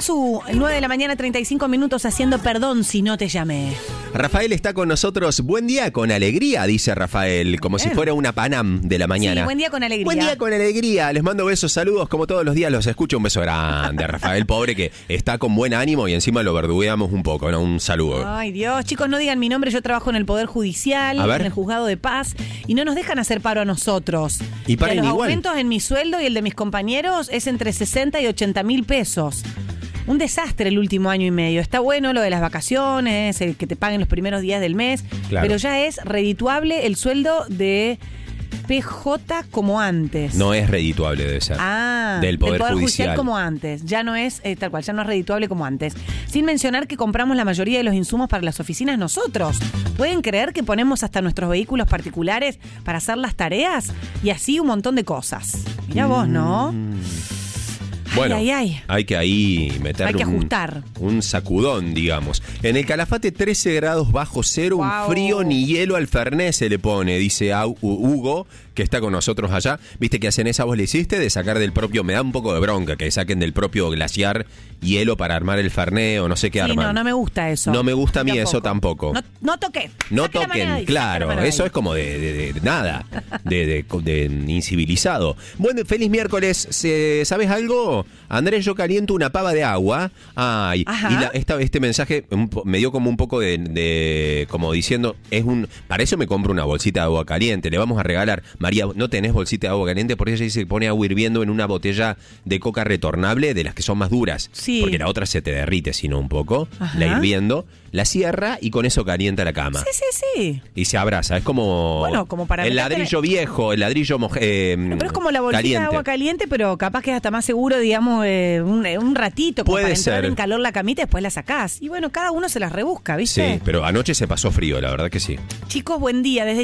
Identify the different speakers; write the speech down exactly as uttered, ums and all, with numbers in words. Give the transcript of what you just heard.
Speaker 1: Pasu, nueve de la mañana, treinta y cinco minutos, haciendo perdón si no te llamé.
Speaker 2: Rafael está con nosotros. Buen día con alegría, dice Rafael, como
Speaker 1: Bien.
Speaker 2: si fuera una Panam de la mañana.
Speaker 1: Sí, buen día con alegría.
Speaker 2: Buen día con alegría. Les mando besos, saludos, como todos los días los escucho. Un beso grande, Rafael, pobre que está con buen ánimo y encima lo verdugueamos un poco, ¿no? Un saludo.
Speaker 1: Ay, Dios, chicos, no digan mi nombre, yo trabajo en el Poder Judicial,
Speaker 2: A ver.
Speaker 1: en el Juzgado de Paz, y no nos dejan hacer paro a nosotros.
Speaker 2: Y paren
Speaker 1: los
Speaker 2: igual.
Speaker 1: aumentos en mi sueldo y el de mis compañeros es entre sesenta y ochenta mil pesos. Un desastre el último año y medio. Está bueno lo de las vacaciones, el que te paguen los primeros días del mes,
Speaker 2: Claro.
Speaker 1: pero ya es redituable el sueldo de P J como antes.
Speaker 2: No es redituable, debe ser.
Speaker 1: Ah,
Speaker 2: del Poder,
Speaker 1: Judicial.
Speaker 2: Judicial.
Speaker 1: Como antes. Ya no es eh, tal cual, ya no es redituable como antes. Sin mencionar que compramos la mayoría de los insumos para las oficinas nosotros. ¿Pueden creer que ponemos hasta nuestros vehículos particulares para hacer las tareas? Y así un montón de cosas. Mirá vos, ¿no?
Speaker 2: Bueno,
Speaker 1: Ay, ay, ay.
Speaker 2: hay que ahí meterle
Speaker 1: Hay que
Speaker 2: un-
Speaker 1: ajustar.
Speaker 2: Un, sacudón, digamos. En el Calafate, trece grados bajo cero,
Speaker 1: Wow.
Speaker 2: un frío ni hielo al Fernet se le pone, dice Au- Hugo, que está con nosotros allá. ¿Viste que hacen esa? ¿Vos le hiciste? De sacar del propio, me da un poco de bronca, que saquen del propio glaciar hielo para armar el Fernet o no sé qué
Speaker 1: Sí,
Speaker 2: arman.
Speaker 1: no, no me gusta eso.
Speaker 2: No me gusta a mí eso tampoco.
Speaker 1: No, no toquen.
Speaker 2: No
Speaker 1: Saque la mano de
Speaker 2: toquen,
Speaker 1: ahí, saque la
Speaker 2: claro,
Speaker 1: mano de
Speaker 2: eso
Speaker 1: ahí.
Speaker 2: es como de, de- de- de nada, de, de- de incivilizado. Bueno, feliz miércoles. Se- ¿Sabes algo? Andrés, yo caliento una pava de agua. Ay,
Speaker 1: Ajá.
Speaker 2: y la- esta- este mensaje un po- me dio como un poco de, de- como diciendo, es un, para eso me compro una bolsita de agua caliente, le vamos a regalar. María, ¿no tenés bolsita de agua caliente? Porque ella dice que pone agua hirviendo en una botella de coca retornable, de las que son más duras.
Speaker 1: Sí.
Speaker 2: Porque la otra se te derrite, sino un poco.
Speaker 1: Ajá.
Speaker 2: La hirviendo, la cierra y con eso calienta la cama.
Speaker 1: Sí, sí, sí.
Speaker 2: Y se abraza, es como,
Speaker 1: Bueno, como para
Speaker 2: el
Speaker 1: meterte-
Speaker 2: ladrillo viejo, el ladrillo moje- eh,
Speaker 1: Pero es como la bolsita
Speaker 2: caliente.
Speaker 1: de agua caliente, pero capaz que es hasta más seguro, digamos, eh, un, eh, un ratito, como
Speaker 2: Puede
Speaker 1: para entrar
Speaker 2: ser.
Speaker 1: en calor la camita y después la sacás. Y bueno, cada uno se las rebusca, ¿viste?
Speaker 2: Sí, pero anoche se pasó frío, la verdad que sí.
Speaker 1: Chicos, buen día. Desde